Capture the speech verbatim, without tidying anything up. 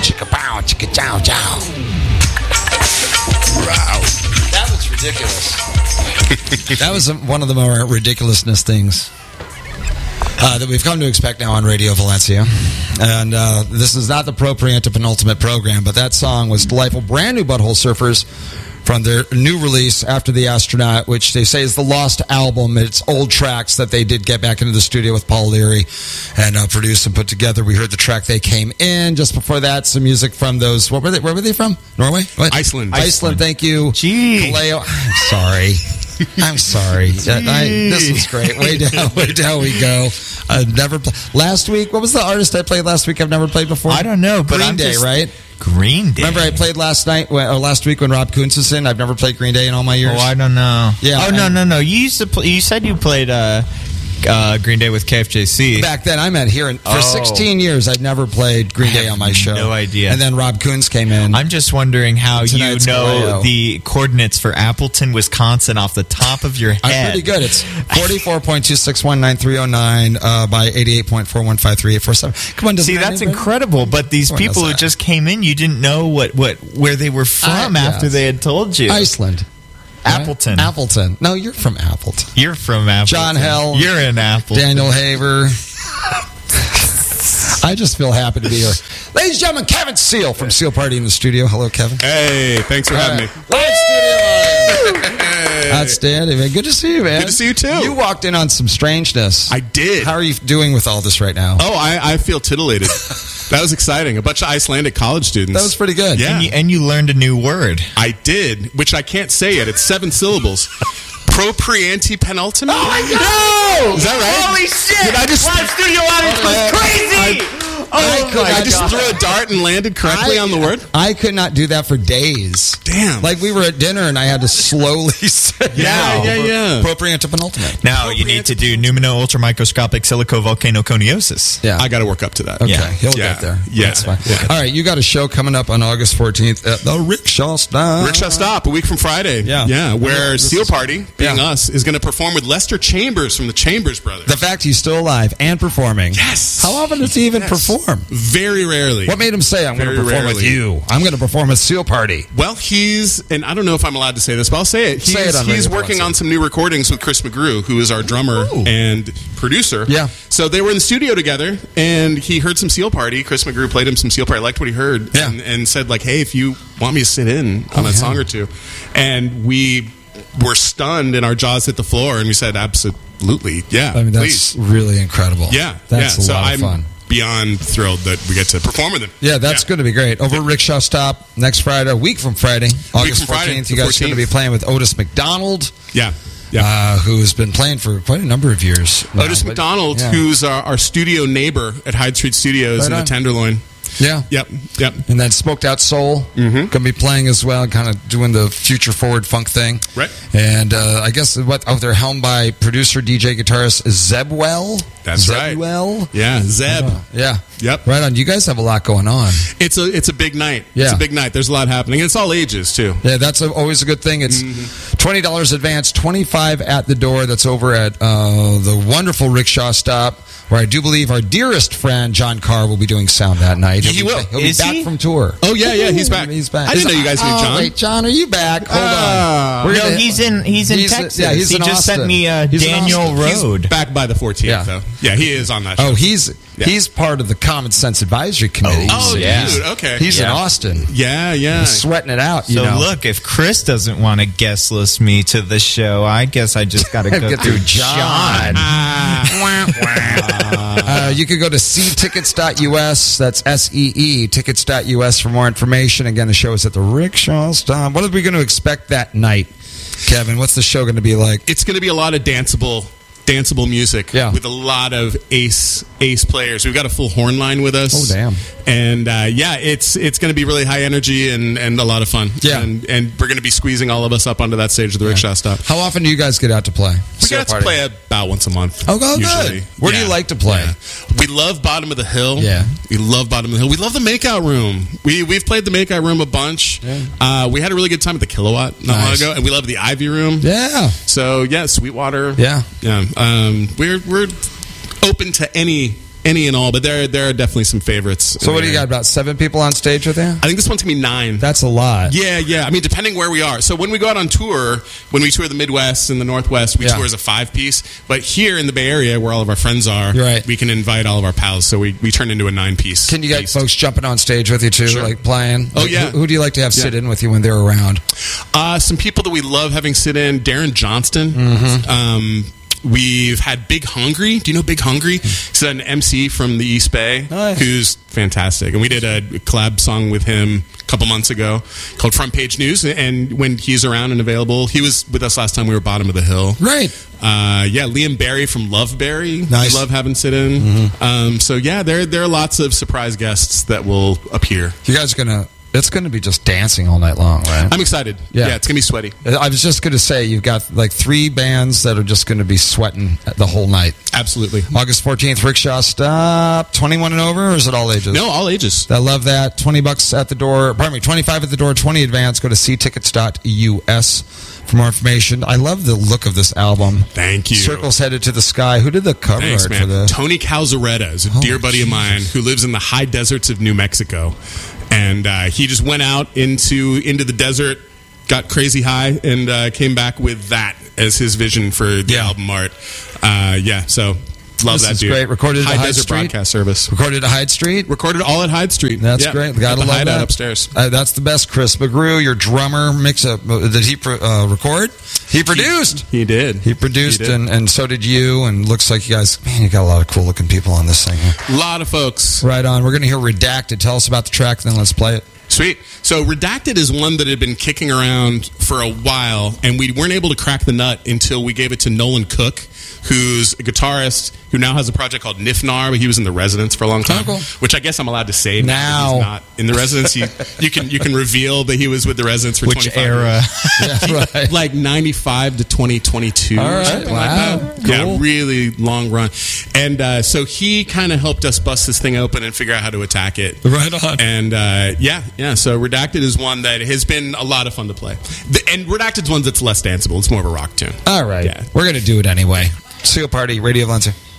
chicka pow, chicka chow chow. Wow. That was ridiculous. That was one of the more ridiculousness things uh, that we've come to expect now on Radio Valencia. And uh, this is not the Pro Preemptive Penultimate program, but that song was delightful. Brand new Butthole Surfers from their new release, After the Astronaut, which they say is the lost album. It's old tracks that they did get back into the studio with Paul Leary and uh, produced and put together. We heard the track They Came In. Just before that, some music from those, what were they, where were they from? Norway? What? Iceland. Iceland, Iceland. Thank you. Gee. Kaleo. I'm sorry. I'm sorry. I, this was great. Way down, way down we go. I've never played. Last week, what was the artist I played last week I've never played before? I don't know, but Green I'm Day, just, right? Green Day. Remember I played last night, when, or last week when Rob Kuntz was in? I've never played Green Day in all my years. Oh, I don't know. Yeah, Oh no, I- no, no. You used to. Play, you said you played uh, uh, Green Day with K F J C. Back then, I meant here. And for Oh. sixteen years, I'd never played Green I Day have on my show. no idea. And then Rob Kuntz came in. I'm just wondering how you Tonight's know Kaleo. the coordinates for Appleton, Wisconsin off the top of your head. I'm pretty good. It's forty-four point two six one nine three oh nine uh, by eighty-eight point four one five three eight four seven. Come on, doesn't See, that that's anybody? incredible. But these Everyone people knows who that. just came in, you didn't know what, what where they were from I- after yes. they had told you. Iceland. Appleton. Right? Appleton. No, you're from Appleton. You're from Appleton. John Hell. You're in Appleton. Daniel Haver. I just feel happy to be here. Ladies and gentlemen, Kevin Seal from Seal Party in the studio. Hello, Kevin. Hey, thanks for having me. Live studio audience. Outstanding, man. Good to see you, man. Good to see you, too. You walked in on some strangeness. I did. How are you doing with all this right now? Oh, I, I feel titillated. That was exciting. A bunch of Icelandic college students. That was pretty good. Yeah. And you, and you learned a new word. I did, which I can't say yet. It's seven syllables. Proprianti penultimate? Oh, my God! Is that right? Holy shit! Did I just, Live studio audience was crazy! I oh could- my I just God. threw a dart and landed correctly I- on the word? I could not do that for days. Damn. Like we were at dinner and I had to slowly say Yeah, yeah, yeah. Appropriate to penultimate. Now you need to do numino ultramicroscopic silicovolcanoconiosis. Yeah. I got to work up to that. Okay, Yeah. he'll Yeah. get there. Yeah. That's fine. Yeah. All right, you got a show coming up on August fourteenth at the Rickshaw Stop. Rickshaw Stop, a week from Friday. Yeah. Yeah, where Yeah, this Seal is- Party, being Yeah. us, is going to perform with Lester Chambers from the Chambers Brothers. The fact he's still alive and performing. Yes. How often does he even Yes. perform? Very rarely. What made him say, I'm going to Very perform with rarely. you? I'm going to perform with Seal Party. Well, he's, and I don't know if I'm allowed to say this, but I'll say it. He's, Say it on he's Radio working Valencia. on some new recordings with Chris McGrew, who is our drummer Ooh. and producer. Yeah. So they were in the studio together, and he heard some Seal Party. Chris McGrew played him some Seal Party, liked what he heard, Yeah. and, and said, like, hey, if you want me to sit in on Oh, a yeah. song or two. And we were stunned, and our jaws hit the floor, and we said, absolutely, yeah, I mean, that's please. really incredible. Yeah, That's yeah. a so lot I'm of fun. beyond thrilled that we get to perform with him. Yeah, that's going to be great. Over at Rickshaw Stop next Friday, a week from Friday, August from Friday, fourteenth. the You guys are going to be fourteenth. playing with Otis McDonald, Yeah, yeah. uh, who's been playing for quite a number of years. now, Otis but- McDonald, yeah. who's our, our studio neighbor at Hyde Street Studios Right in the on. Tenderloin. Yeah. Yep, yep. And then Smoked Out Soul Mm-hmm. going to be playing as well, kind of doing the future forward funk thing. Right. And uh, I guess what oh, they're helmed by producer, D J, guitarist Zebwell. That's right. Zebwell. Yeah, Zeb. Yeah. Yep. Right on. You guys have a lot going on. It's a it's a big night. It's Yeah. a big night. There's a lot happening. And it's all ages too. Yeah, that's a, always a good thing. It's Mm-hmm. twenty dollars advance, twenty-five dollars at the door. That's over at uh, the wonderful Rickshaw Stop, where I do believe our dearest friend John Carr will be doing sound that night. He He'll be- will. He'll Is be back he? from tour. Oh yeah, yeah, he's back. He's back. I didn't know you guys knew Oh, John. wait, John, are you back? Hold Ah. on. We're No, gonna- he's in he's in He's- Texas. yeah, he's he in just Austin. sent me uh, He's in Daniel Austin. Road. He's back by the fourteenth Yeah. though. Yeah, he is on that show. Oh, he's Yeah. he's part of the Common Sense Advisory Committee. Oh, yeah. dude. Okay. He's in Yeah. Austin. yeah, yeah. He's sweating it out. You So know. look, if Chris doesn't want to guest list me to the show, I guess I just got to go Get through through John. John. Uh, you can go to see tickets dot U S. That's S E E, tickets dot U S for more information. Again, the show is at the Rickshaw Stop. What are we going to expect that night, Kevin? What's the show going to be like? It's going to be a lot of danceable danceable music Yeah. with a lot of ace ace players. We've got a full horn line with us. Oh, damn. And uh, yeah, it's it's going to be really high energy and, and a lot of fun. Yeah. And, and we're going to be squeezing all of us up onto that stage of the Rickshaw Stop. How often do you guys get out to play? We get to play about once a month. Oh, oh, usually. good. Where do you like to play? Yeah. We love Bottom of the Hill. Yeah. We love Bottom of the Hill. We love the Makeout Room. We, we've played the Makeout Room a bunch. Yeah. Uh, we had a really good time at the Kilowatt not long Nice. ago, and we love the Ivy Room. Yeah. So, yeah, Sweetwater. Yeah. Yeah. Um, we're, we're open to any any and all, but there there are definitely some favorites. So what do you got? About seven people on stage with you? I think this one's gonna be nine. That's a lot. Yeah, yeah. I mean, depending where we are. So when we go out on tour, when we tour the Midwest and the Northwest, we Yeah. tour as a five piece. But here in the Bay Area, where all of our friends are, Right. we can invite all of our pals. So we, we turn into a nine piece. Can you get folks jumping on stage with you too, Sure. like playing? Oh, Like, yeah. Who, who do you like to have sit Yeah. in with you when they're around? Uh, some people that we love having sit in. Darren Johnston. Mm-hmm. Um, we've had Big Hungry. Do you know Big Hungry? He's an M C from the East Bay Nice. who's fantastic. And we did a collab song with him a couple months ago called Front Page News. And when he's around and available, he was with us last time we were Bottom of the Hill. Right. Uh, yeah, Liam Barry from Loveberry. Nice. We love having sit in. Mm-hmm. Um, so yeah, there there are lots of surprise guests that will appear. You guys are gonna. It's going to be just dancing all night long, right? I'm excited. Yeah. Yeah, it's gonna be sweaty. I was just going to say you've got like three bands that are just going to be sweating the whole night. Absolutely. August fourteenth, Rickshaw Stop. twenty-one and over, or is it all ages? No, all ages. I love that. twenty bucks at the door. Pardon me, twenty-five at the door, twenty advance. Go to c tickets dot u s for more information. I love the look of this album. Thank you. Circles Headed to the Sky. Who did the cover Thanks, art man. for this? Tony Calzaretta is a dear buddy of mine who lives in the high deserts of New Mexico, and uh, he just went out into into the desert, got crazy high, and uh, came back with that as his vision for the Yeah. album art. Uh, yeah, so love This that is dude. great. Recorded at High Hyde Desert Street? Broadcast Service. Recorded at Hyde Street. Recorded all at Hyde Street. That's Yeah, great. at Gotta the love hideout that. upstairs. Uh, that's the best. Chris McGrew, your drummer, mix up. Did he pro- uh, record? He produced. He did. He produced, He did. and, and so did you. And looks like you guys, man, you got a lot of cool looking people on this thing here. A lot of folks. Right on. We're going to hear Redacted. Tell us about the track, then let's play it. Sweet. So Redacted is one that had been kicking around for a while, and we weren't able to crack the nut until we gave it to Nolan Cook, who's a guitarist who now has a project called Nifnar, but he was in the Residence for a long time, Oh, cool. which I guess I'm allowed to say Now. now that he's not in the Residence. He, you can you can reveal that he was with the Residence for Which twenty-five era? years. Yeah, right. Like ninety-five to twenty twenty-two All or right. something Wow. like that. Cool. Yeah, really long run. And uh, so he kind of helped us bust this thing open and figure out how to attack it. Right on. And uh, yeah, yeah. So Redacted is one that has been a lot of fun to play. The, and Redacted's one that's less danceable. It's more of a rock tune. All right. Yeah. We're going to do it anyway. Seal Party, Radio Valencia.